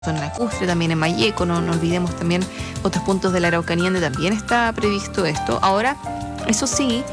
en Lacustre, también en Malleco, no olvidemos también otros puntos de la Araucanía donde también está previsto esto. Ahora, eso sí,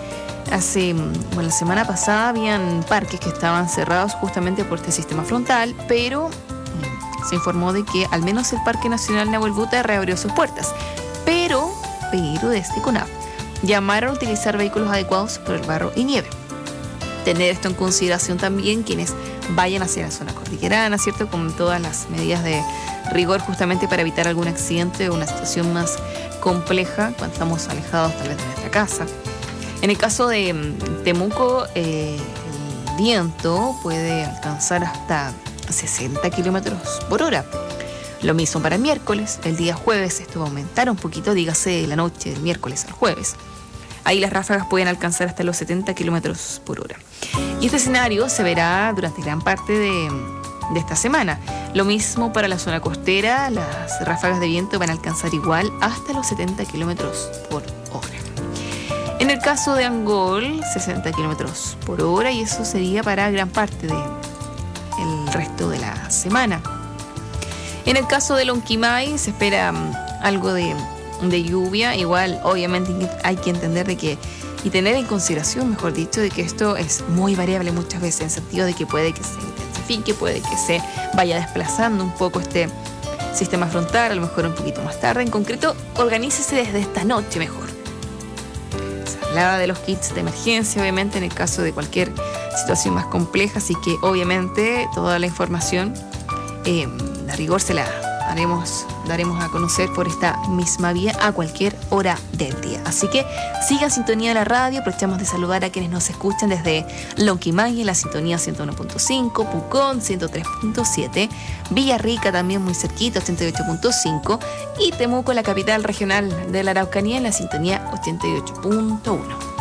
la semana pasada habían parques que estaban cerrados justamente por este sistema frontal, pero se informó de que al menos el Parque Nacional Nahuel Buta reabrió sus puertas. Pero desde CONAF llamaron a utilizar vehículos adecuados por el barro y nieve. Tener esto en consideración también quienes vayan hacia la zona cordillerana, ¿cierto? Con todas las medidas de rigor justamente para evitar algún accidente o una situación más compleja cuando estamos alejados tal vez de nuestra casa. En el caso de Temuco, el viento puede alcanzar hasta 60 kilómetros por hora. Lo mismo para el miércoles. El día jueves esto va a aumentar un poquito, dígase la noche del miércoles al jueves. Ahí las ráfagas pueden alcanzar hasta los 70 kilómetros por hora. Y este escenario se verá durante gran parte de esta semana. Lo mismo para la zona costera, las ráfagas de viento van a alcanzar igual hasta los 70 kilómetros por hora. En el caso de Angol, 60 kilómetros por hora, y eso sería para gran parte del resto de la semana. En el caso de Lonquimay se espera algo de lluvia. Igual, obviamente, hay que entender de que, y tener en consideración, mejor dicho, de que esto es muy variable muchas veces, en el sentido de que puede que se intensifique, puede que se vaya desplazando un poco este sistema frontal, a lo mejor un poquito más tarde. En concreto, organícese desde esta noche mejor. Se hablaba de los kits de emergencia, obviamente, en el caso de cualquier situación más compleja, así que obviamente toda la información de rigor se la daremos a conocer por esta misma vía a cualquier hora del día. Así que siga en sintonía de la radio. Aprovechamos de saludar a quienes nos escuchan desde Lonquimay en la sintonía 101.5, Pucón 103.7, Villarrica también muy cerquita 88.5 y Temuco, la capital regional de la Araucanía, en la sintonía 88.1.